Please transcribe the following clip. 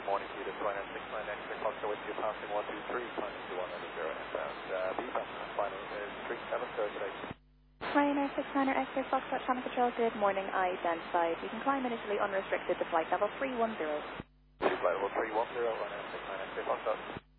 good morning to you. This Ryanair 69 X-ray Foxtrot with you passing 123, climbing to 100 inbound. VBAC, final is 3738. Ryanair 69 X-ray Foxtrot Channel Control, good morning, identified. You can climb initially unrestricted to flight level 310. Flight level 310, Ryanair 69 X-ray Foxtrot.